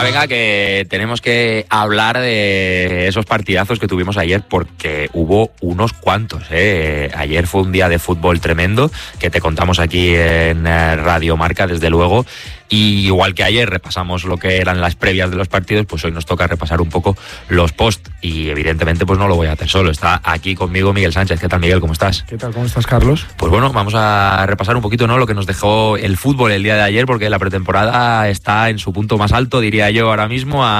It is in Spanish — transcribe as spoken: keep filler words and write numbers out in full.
venga, que tenemos que hablar de esos partidazos que tuvimos ayer, porque hubo unos cuantos, ¿eh? Ayer fue un día de fútbol tremendo, que te contamos aquí en Radio Marca, desde luego. Y igual que ayer repasamos lo que eran las previas de los partidos, pues hoy nos toca repasar un poco los post. Y evidentemente pues no lo voy a hacer solo. Está aquí conmigo Miguel Sánchez. ¿Qué tal, Miguel? ¿Cómo estás? ¿Qué tal? ¿Cómo estás, Carlos? Pues bueno, vamos a repasar un poquito, ¿no?, lo que nos dejó el fútbol el día de ayer, porque la pretemporada está en su punto más alto, diría yo, ahora mismo. A